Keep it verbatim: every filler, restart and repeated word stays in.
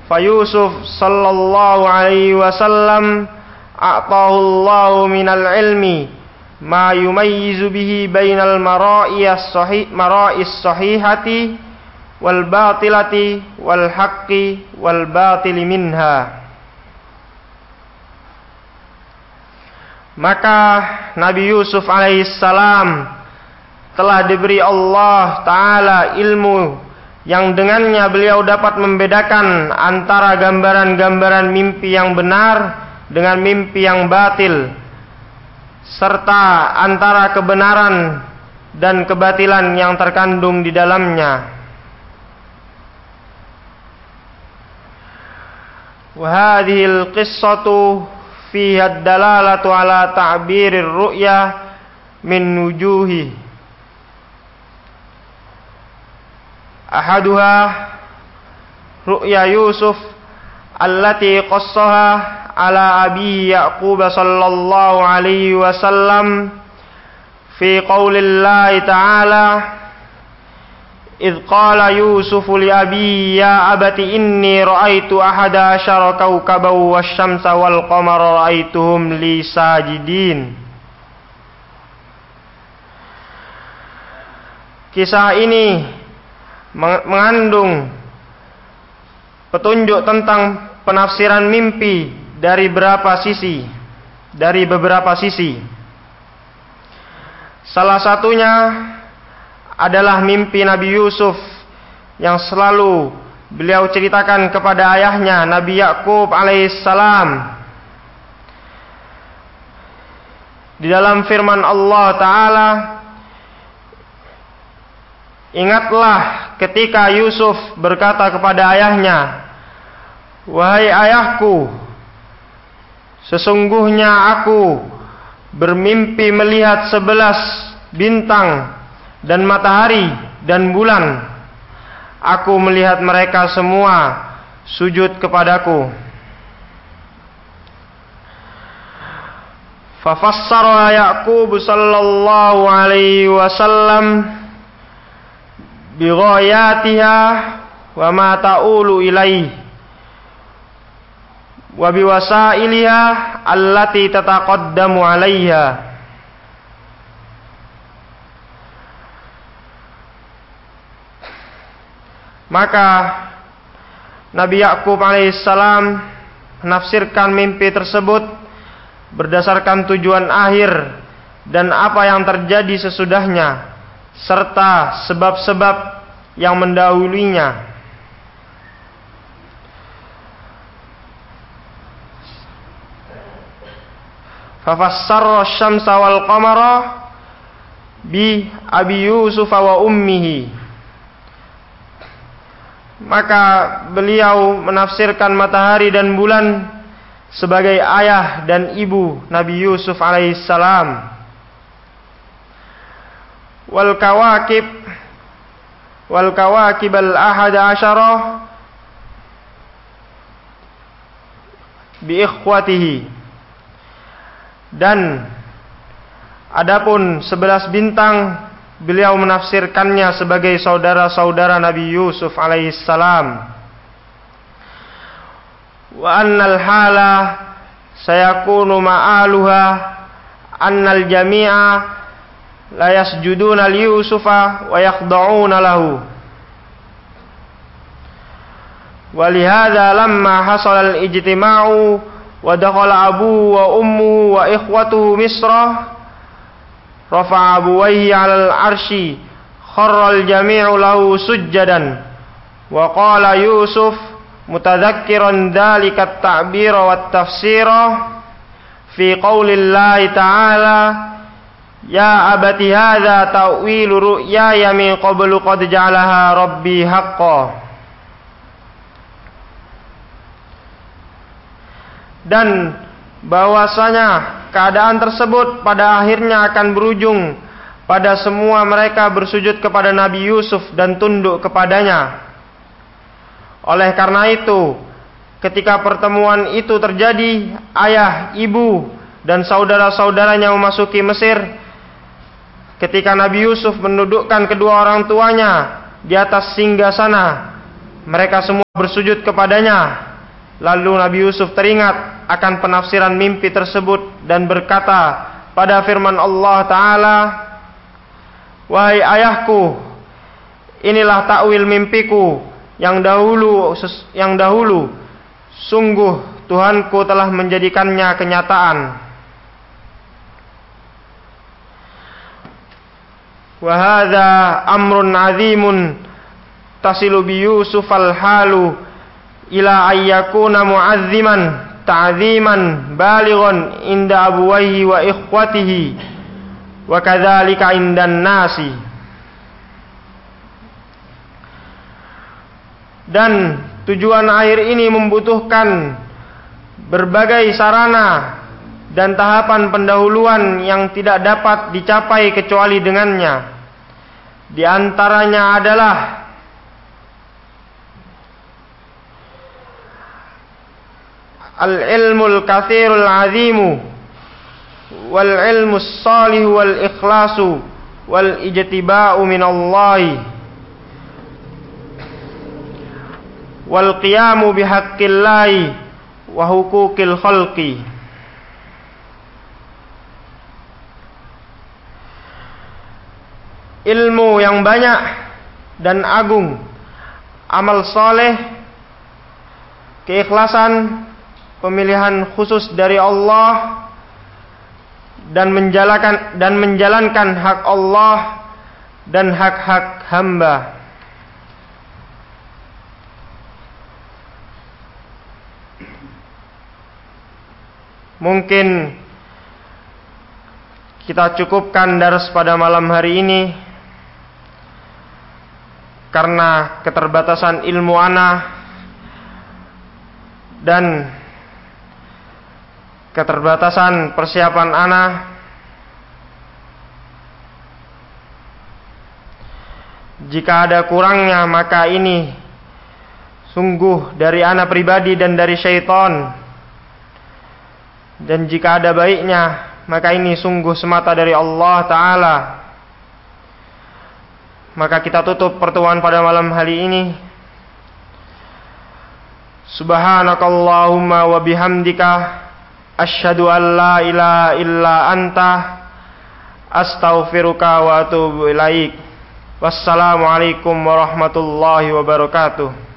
fa Yusuf sallallahu alaihi wasallam a'tahu Allahu minal ilmi ma yumayyizu bihi bainal mara'iyas sahih mara'is sahihati wal batilati wal haqqi wal batili minha. Maka Nabi Yusuf alaihissalam telah diberi Allah Ta'ala ilmu yang dengannya beliau dapat membedakan antara gambaran-gambaran mimpi yang benar dengan mimpi yang batil, serta antara kebenaran dan kebatilan yang terkandung di dalamnya. Wa hadhil qissatu fiha dalalatu ala ta'birir ru'ya min wujuhi. Ahaduha ru'ya Yusuf allati qassaha ala abi Yaqub sallallahu alaihi wasallam fi qaulillahi ta'ala idh qala Yusufu li abi ya abati inni ra'aitu ahada asyara kawkaban wasyamsa wal qamara ra'aituhum li sajidin. Kisah ini mengandung petunjuk tentang penafsiran mimpi dari beberapa sisi, dari beberapa sisi. Salah satunya adalah mimpi Nabi Yusuf yang selalu beliau ceritakan kepada ayahnya Nabi Yaqub alaihissalam. Di dalam firman Allah Ta'ala, ingatlah ketika Yusuf berkata kepada ayahnya, wahai ayahku, sesungguhnya aku bermimpi melihat sebelas bintang dan matahari dan bulan. Aku melihat mereka semua sujud kepadaku. Fafassara Yaqub sallallahu alaihi wasallam bighayatiha wa ma ta'ulu ilaihi wa biwasailiha allati tataqaddamu alaiha. Maka Nabi Yaqub alaihissalam menafsirkan mimpi tersebut berdasarkan tujuan akhir dan apa yang terjadi sesudahnya, serta sebab-sebab yang mendahulunya. Fafassara asy-syamsa wal qamara bi abi Yusuf wa ummihi. Maka beliau menafsirkan matahari dan bulan sebagai ayah dan ibu Nabi Yusuf alaihissalam. Wal kawakib wal kawakib al ahada asyara bi ikhwatihi. Dan adapun sebelas bintang, beliau menafsirkannya sebagai saudara-saudara Nabi Yusuf alaihissalam. Wa annal hala sayakunu ma'aluha annal jami'a la yasjuduna li Yusufa wa yakhda'una lahu. Walihada lamma hasala al-ijtima'u wa dakhala abu wa ummu wa ikhwatuhu Misra rafa'a abuwaihi 'alal 'arsy kharral jami'u lahu sujjadan wa qala Yusuf mutadzakkiran dzalika at-ta'bira wat tafsira fi qaulillahi ta'ala ya abati hadza ta'wilu ru'yaya min qablu qad ja'alaha rabbi haqqan. Dan bahwasanya keadaan tersebut pada akhirnya akan berujung pada semua mereka bersujud kepada Nabi Yusuf dan tunduk kepadanya. Oleh karena itu, ketika pertemuan itu terjadi, ayah, ibu, dan saudara-saudaranya memasuki Mesir. Ketika Nabi Yusuf mendudukkan kedua orang tuanya di atas singgasana, Mereka semua bersujud kepadanya. Lalu Nabi Yusuf teringat akan penafsiran mimpi tersebut dan berkata pada firman Allah Ta'ala, "Wahai ayahku, inilah takwil mimpiku yang dahulu yang dahulu. Sungguh Tuhanku telah menjadikannya kenyataan." Wa hadza amrun 'azimun tasilu bi Yusuf al-halu ila ayyakuna mu'azziman ta'ziman balighan inda abuwaihi wa ikhwatihi wa kadzalika indan nasi. Dan tujuan air ini membutuhkan berbagai sarana dan tahapan pendahuluan yang tidak dapat dicapai kecuali dengannya. Di antaranya adalah al-ilmul katsirul azimu wal ilmus salih wal ikhlasu wal ijtiba'u minallahi wal qiyamu bihaqqillahi wa huquqil khalqi. Ilmu yang banyak dan agung, amal soleh, keikhlasan, pemilihan khusus dari Allah, dan menjalankan dan menjalankan hak Allah dan hak-hak hamba. Mungkin kita cukupkan dars pada malam hari ini karena keterbatasan ilmu ana dan keterbatasan persiapan ana. Jika ada kurangnya maka ini sungguh dari ana pribadi dan dari syaitan, dan jika ada baiknya maka ini sungguh semata dari Allah Ta'ala. Maka kita tutup pertemuan pada malam hari ini. Subhanakallahumma wa bihamdika asyhadu an la ilaha illa anta astaghfiruka wa atubu ilaik. Wassalamualaikum warahmatullahi wabarakatuh.